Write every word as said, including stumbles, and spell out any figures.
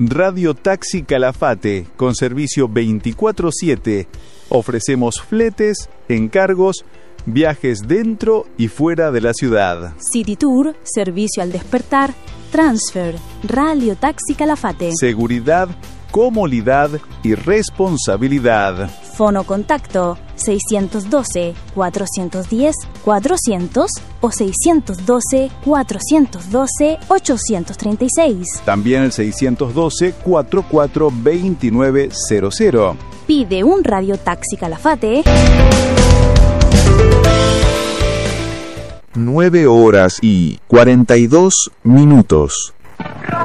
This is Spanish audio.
Radio Taxi Calafate, con servicio veinticuatro siete. Ofrecemos fletes, encargos, viajes dentro y fuera de la ciudad. City Tour, servicio al despertar, transfer, Radio Taxi Calafate. Seguridad, comodidad y responsabilidad. Fono contacto seiscientos doce, cuatrocientos diez, cuatrocientos o seiscientos doce, cuatrocientos doce, ochocientos treinta y seis. También el seiscientos doce, cuarenta y cuatro, veintinueve cero cero. Pide un Radio Taxi Calafate. nueve horas y cuarenta y dos minutos.